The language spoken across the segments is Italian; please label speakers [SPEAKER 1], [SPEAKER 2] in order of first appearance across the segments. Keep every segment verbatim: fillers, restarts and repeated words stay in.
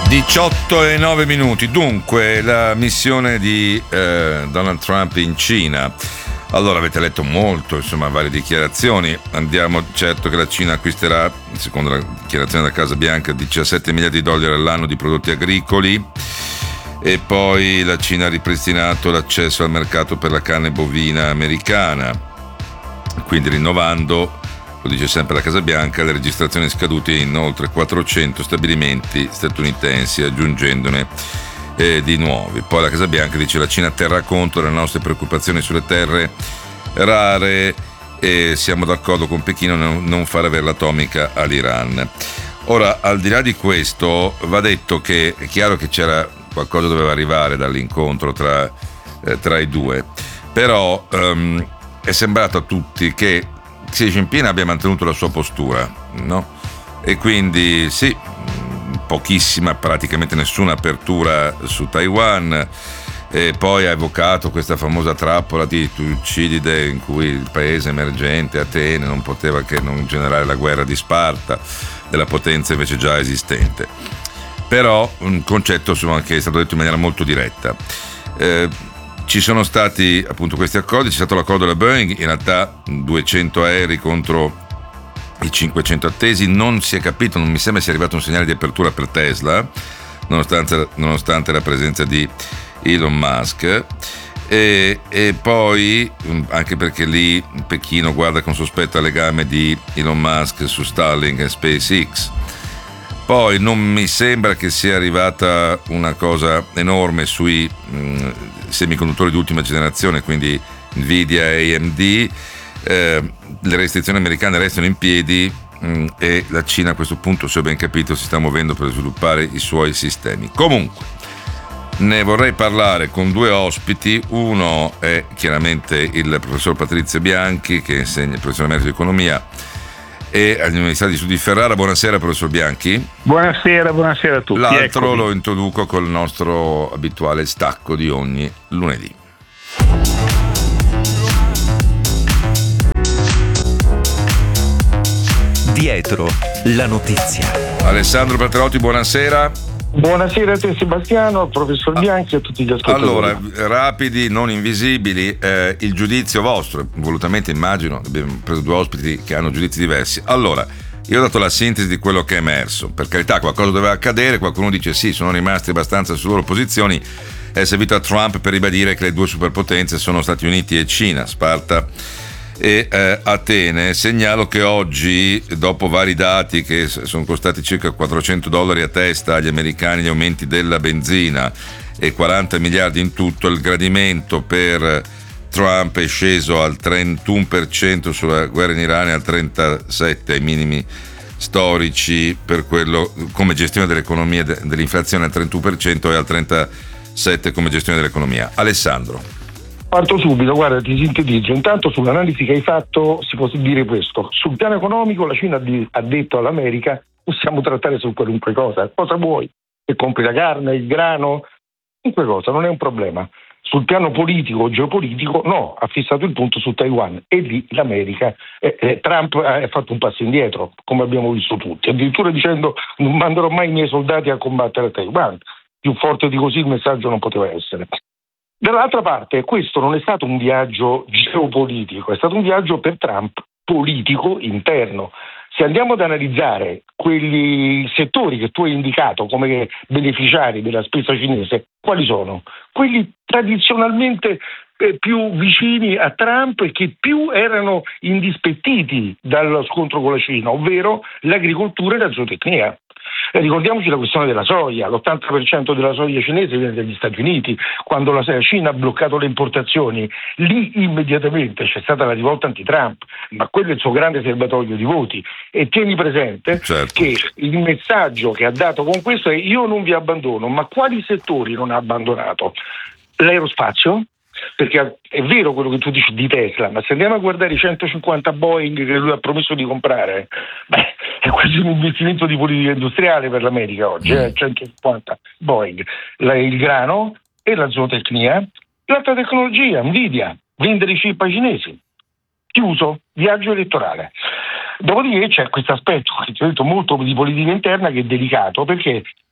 [SPEAKER 1] diciotto e nove minuti. Dunque, la missione di eh, Donald Trump in Cina. Allora, avete letto molto, insomma, varie dichiarazioni. Andiamo, certo che la Cina acquisterà, secondo la dichiarazione della Casa Bianca, diciassette miliardi di dollari all'anno di prodotti agricoli. E poi la Cina ha ripristinato l'accesso al mercato per la carne bovina americana, quindi rinnovando, lo dice sempre la Casa Bianca, le registrazioni scadute in oltre quattrocento stabilimenti statunitensi, aggiungendone eh, di nuovi. Poi la Casa Bianca dice: la Cina terrà conto delle nostre preoccupazioni sulle terre rare e siamo d'accordo con Pechino a non far avere l'atomica all'Iran. Ora, al di là di questo, va detto che è chiaro che c'era qualcosa, doveva arrivare dall'incontro tra, eh, tra i due, però um, è sembrato a tutti che Xi Jinping abbia mantenuto la sua postura, no? E quindi sì, pochissima, praticamente nessuna apertura su Taiwan, e poi ha evocato questa famosa trappola di Tucidide in cui il paese emergente, Atene, non poteva che non generare la guerra di Sparta, della potenza invece già esistente. Però un concetto, insomma, che è stato detto in maniera molto diretta. Eh, ci sono stati appunto questi accordi, c'è stato l'accordo della Boeing, in realtà duecento aerei contro i cinquecento attesi, non si è capito, non mi sembra sia arrivato un segnale di apertura per Tesla, nonostante, nonostante la presenza di Elon Musk. E, e poi, anche perché lì Pechino guarda con sospetto al legame di Elon Musk su Starlink e SpaceX. Poi non mi sembra che sia arrivata una cosa enorme sui mh, semiconduttori di ultima generazione, quindi Nvidia e A M D. Eh, le restrizioni americane restano in piedi mh, e la Cina a questo punto, se ho ben capito, si sta muovendo per sviluppare i suoi sistemi. Comunque, ne vorrei parlare con due ospiti. Uno è chiaramente il professor Patrizio Bianchi, che insegna il professore emerito di economia e all'Università di Studi di Ferrara. Buonasera, professor Bianchi.
[SPEAKER 2] Buonasera, buonasera a tutti.
[SPEAKER 1] L'altro
[SPEAKER 2] Eccomi.
[SPEAKER 1] Lo introduco col nostro abituale stacco di ogni lunedì.
[SPEAKER 3] Dietro la notizia.
[SPEAKER 1] Alessandro Patterotti, buonasera.
[SPEAKER 2] Buonasera a te Sebastiano, al professor Bianchi e a tutti gli ascoltatori.
[SPEAKER 1] Allora, rapidi, non invisibili, eh, il giudizio vostro, volutamente immagino, abbiamo preso due ospiti che hanno giudizi diversi. Allora, io ho dato la sintesi di quello che è emerso. Per carità, qualcosa doveva accadere, qualcuno dice sì, sono rimasti abbastanza sulle loro posizioni. È servito a Trump per ribadire che le due superpotenze sono Stati Uniti e Cina, Sparta e eh, Atene. Segnalo che oggi, dopo vari dati che sono costati circa quattrocento dollari a testa agli americani, gli aumenti della benzina e quaranta miliardi in tutto, il gradimento per Trump è sceso al trentuno per cento sulla guerra in Iran e al trentasette per cento ai minimi storici per quello come gestione dell'economia, dell'inflazione al trentuno per cento e al trentasette per cento come gestione dell'economia. Alessandro.
[SPEAKER 2] Parto subito, guarda, ti sintetizzo. Intanto sull'analisi che hai fatto si può dire questo: sul piano economico la Cina ha detto all'America possiamo trattare su qualunque cosa, cosa vuoi, che compri la carne, il grano, qualunque cosa, non è un problema. Sul piano politico, geopolitico, no, ha fissato il punto su Taiwan e lì l'America, eh, eh, Trump ha fatto un passo indietro, come abbiamo visto tutti, addirittura dicendo non manderò mai i miei soldati a combattere a Taiwan. Più forte di così il messaggio non poteva essere. Dall'altra parte, questo non è stato un viaggio geopolitico, è stato un viaggio per Trump politico interno. Se andiamo ad analizzare quegli settori che tu hai indicato come beneficiari della spesa cinese, quali sono? Quelli tradizionalmente eh, più vicini a Trump e che più erano indispettiti dallo scontro con la Cina, ovvero l'agricoltura e la zootecnia. Eh, ricordiamoci la questione della soia, l'ottanta per cento della soia cinese viene dagli Stati Uniti. Quando la Cina ha bloccato le importazioni, lì immediatamente c'è stata la rivolta anti-Trump, ma quello è il suo grande serbatoio di voti. E tieni presente
[SPEAKER 1] certo.
[SPEAKER 2] che il messaggio che ha dato con questo è: io non vi abbandono. Ma quali settori non ha abbandonato? L'aerospazio? Perché è vero quello che tu dici di Tesla, ma se andiamo a guardare i centocinquanta Boeing che lui ha promesso di comprare, beh, è quasi un investimento di politica industriale per l'America oggi, eh? centocinquanta Boeing, la, il grano e la zootecnia, l'alta tecnologia, Nvidia, vendere i chip ai cinesi, chiuso, viaggio elettorale. Dopodiché c'è questo aspetto che ti ho detto molto di politica interna che è delicato, perché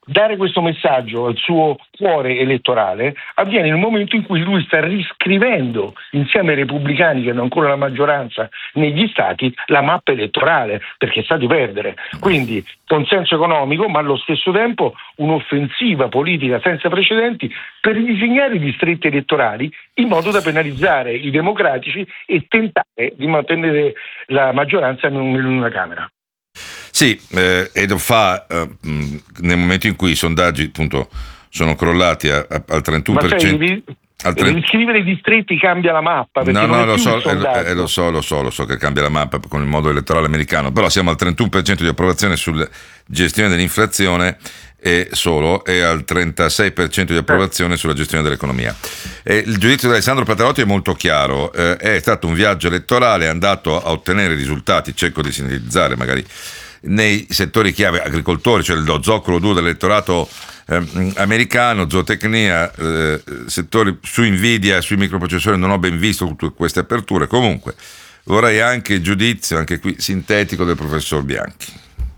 [SPEAKER 2] dare questo messaggio al suo cuore elettorale avviene nel momento in cui lui sta riscrivendo, insieme ai repubblicani che hanno ancora la maggioranza negli stati, la mappa elettorale, perché sa di perdere. Quindi consenso economico, ma allo stesso tempo un'offensiva politica senza precedenti per ridisegnare i distretti elettorali in modo da penalizzare i democratici e tentare di mantenere la maggioranza in una Camera.
[SPEAKER 1] Sì, eh, e lo fa eh, nel momento in cui i sondaggi appunto sono crollati a, a, al trentuno per cento.
[SPEAKER 2] Ma sai, devi,
[SPEAKER 1] al trenta...
[SPEAKER 2] devi scrivere i distretti cambia la mappa.
[SPEAKER 1] No,
[SPEAKER 2] non
[SPEAKER 1] no,
[SPEAKER 2] è
[SPEAKER 1] lo
[SPEAKER 2] più
[SPEAKER 1] so,
[SPEAKER 2] eh,
[SPEAKER 1] eh, lo so, lo so, lo so che cambia la mappa con il modo elettorale americano, però siamo al trentuno per cento di approvazione sulla gestione dell'inflazione e solo e al trentasei per cento di approvazione sulla gestione dell'economia. E il giudizio di Alessandro Patarotti è molto chiaro, eh, è stato un viaggio elettorale, è andato a ottenere risultati, cerco di sintetizzare magari, nei settori chiave agricoltori, cioè lo zoccolo duro dell'elettorato eh, americano, zootecnia, eh, settori su Nvidia, sui microprocessori non ho ben visto tutte queste aperture. Comunque vorrei anche il giudizio, anche qui sintetico, del professor Bianchi.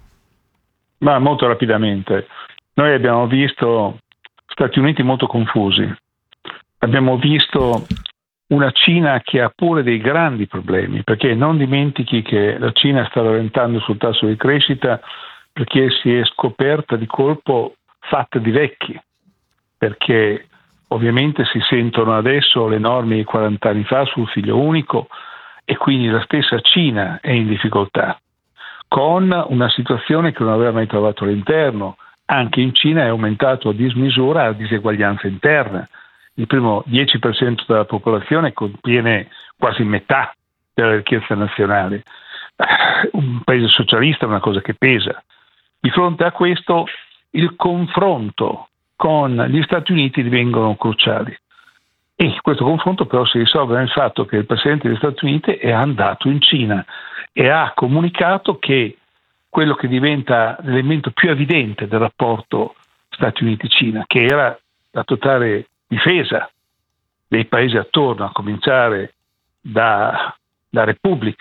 [SPEAKER 4] Ma molto rapidamente, noi abbiamo visto Stati Uniti molto confusi, abbiamo visto una Cina che ha pure dei grandi problemi, perché non dimentichi che la Cina sta rallentando sul tasso di crescita perché si è scoperta di colpo fatta di vecchi, perché ovviamente si sentono adesso le norme di quaranta anni fa sul figlio unico e quindi la stessa Cina è in difficoltà, con una situazione che non aveva mai trovato all'interno. Anche in Cina è aumentato a dismisura la diseguaglianza interna. Il primo dieci per cento della popolazione contiene quasi metà della ricchezza nazionale. Un paese socialista è una cosa che pesa. Di fronte a questo, il confronto con gli Stati Uniti divengono cruciali. E questo confronto però si risolve nel fatto che il Presidente degli Stati Uniti è andato in Cina e ha comunicato che quello che diventa l'elemento più evidente del rapporto Stati Uniti-Cina, che era la totale difesa dei paesi attorno, a cominciare da, da Repubblica